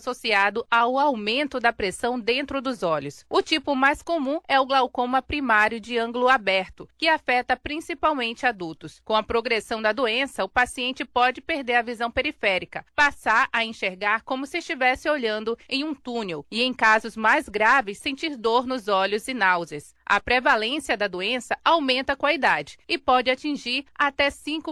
associado ao aumento da pressão dentro dos olhos. O tipo mais comum é o glaucoma primário de ângulo aberto, que afeta principalmente adultos. Com a progressão da doença, o paciente pode perder a visão periférica, passar a enxergar como se estivesse olhando em um túnel e, em casos mais graves, sentir dor nos olhos e náuseas. A prevalência da doença aumenta com a idade e pode atingir até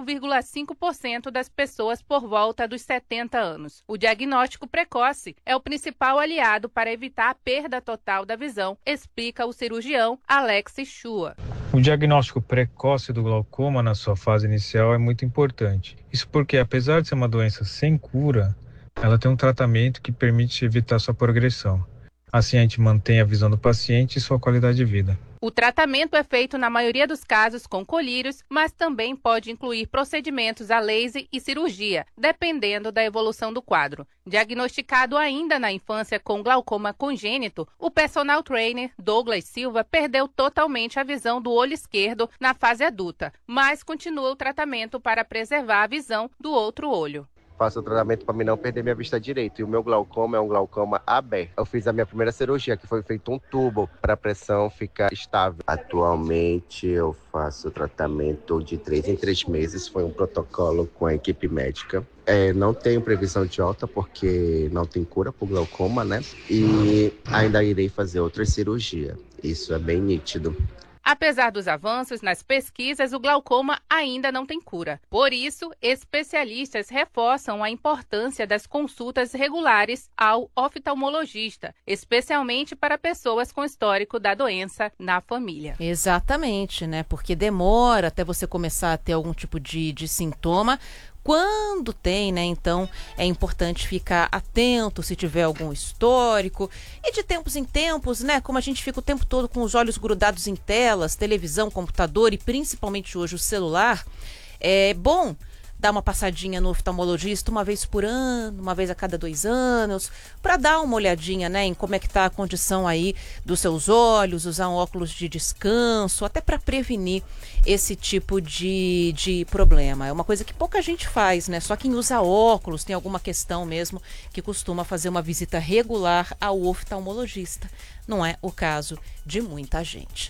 5,5% das pessoas por volta dos 70 anos. O diagnóstico precoce é o principal aliado para evitar a perda total da visão, explica o cirurgião Alex Chua. O diagnóstico precoce do glaucoma na sua fase inicial é muito importante. Isso porque, apesar de ser uma doença sem cura, ela tem um tratamento que permite evitar sua progressão. Assim, a gente mantém a visão do paciente e sua qualidade de vida. O tratamento é feito, na maioria dos casos, com colírios, mas também pode incluir procedimentos a laser e cirurgia, dependendo da evolução do quadro. Diagnosticado ainda na infância com glaucoma congênito, o personal trainer Douglas Silva perdeu totalmente a visão do olho esquerdo na fase adulta, mas continua o tratamento para preservar a visão do outro olho. Faço o tratamento para mim não perder minha vista direita. E o meu glaucoma é um glaucoma aberto. Eu fiz a minha primeira cirurgia, que foi feito um tubo para a pressão ficar estável. Atualmente eu faço tratamento de 3 em 3 meses. Foi um protocolo com a equipe médica. Não tenho previsão de alta porque não tem cura para o glaucoma, né? E ainda irei fazer outra cirurgia. Isso é bem nítido. Apesar dos avanços nas pesquisas, o glaucoma ainda não tem cura. Por isso, especialistas reforçam a importância das consultas regulares ao oftalmologista, especialmente para pessoas com histórico da doença na família. Exatamente, né? Porque demora até você começar a ter algum tipo de sintoma. Quando tem, né, então é importante ficar atento se tiver algum histórico. E de tempos em tempos, né, como a gente fica o tempo todo com os olhos grudados em telas, televisão, computador e principalmente hoje o celular, é bom dar uma passadinha no oftalmologista uma vez por ano, uma vez a cada 2 anos, para dar uma olhadinha, né, em como é que está a condição aí dos seus olhos, usar um óculos de descanso, até para prevenir esse tipo de problema. É uma coisa que pouca gente faz, né? Só quem usa óculos tem alguma questão mesmo que costuma fazer uma visita regular ao oftalmologista. Não é o caso de muita gente.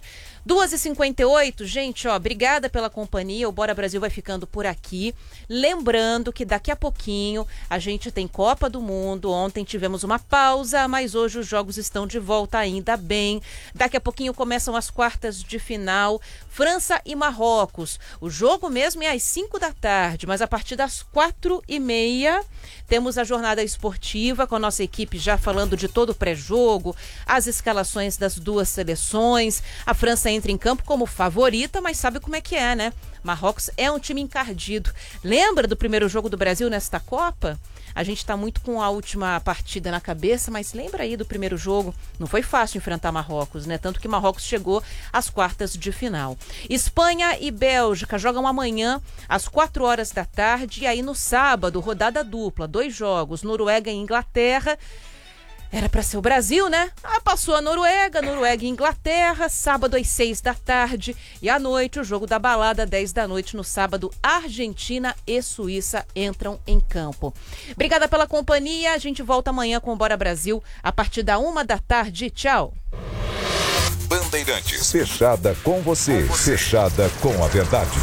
2h58, gente, obrigada pela companhia. O Bora Brasil vai ficando por aqui. Lembrando que daqui a pouquinho a gente tem Copa do Mundo. Ontem tivemos uma pausa, mas hoje os jogos estão de volta, ainda bem. Daqui a pouquinho começam as quartas de final. França e Marrocos. O jogo mesmo é às 5 da tarde, mas a partir das 4h30 temos a jornada esportiva com a nossa equipe já falando de todo o pré-jogo, as escalações das duas seleções. A França entra em campo como favorita, mas sabe como é que é, né? Marrocos é um time encardido. Lembra do primeiro jogo do Brasil nesta Copa? A gente está muito com a última partida na cabeça, mas lembra aí do primeiro jogo? Não foi fácil enfrentar Marrocos, né? Tanto que Marrocos chegou às quartas de final. Espanha e Bélgica jogam amanhã às 4 horas da tarde. E aí no sábado, rodada dupla, 2 jogos, Noruega e Inglaterra. Era para ser o Brasil, né? Passou a Noruega e Inglaterra, sábado às 6 da tarde. E à noite, o jogo da balada, 10 da noite, no sábado, Argentina e Suíça entram em campo. Obrigada pela companhia. A gente volta amanhã com o Bora Brasil, a partir da 1 da tarde. Tchau. Bandeirantes. Fechada com você. Fechada com a verdade.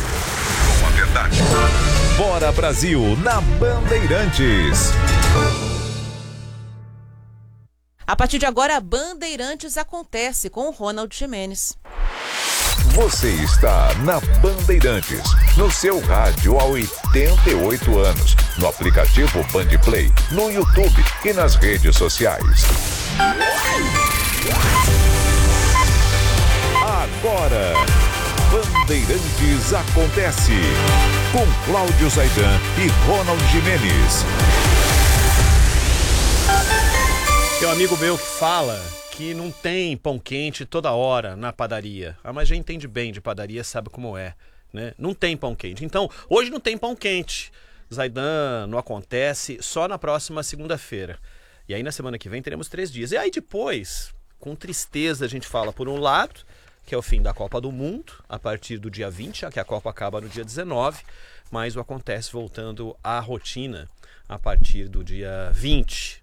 Bora Brasil, na Bandeirantes. A partir de agora, a Bandeirantes acontece com o Ronald Gimenez. Você está na Bandeirantes, no seu rádio há 88 anos, no aplicativo Bandplay, no YouTube e nas redes sociais. Agora, Bandeirantes acontece com Cláudio Zaidan e Ronald Gimenez. Tem um amigo meu que fala que não tem pão quente toda hora na padaria. Mas já entende bem de padaria, sabe como é, né? Não tem pão quente. Então, hoje não tem pão quente. Zaidan, não acontece, só na próxima segunda-feira. E aí na semana que vem teremos 3 dias. E aí depois, com tristeza, a gente fala, por um lado, que é o fim da Copa do Mundo, a partir do dia 20, já que a Copa acaba no dia 19, mas o acontece voltando à rotina a partir do dia 20.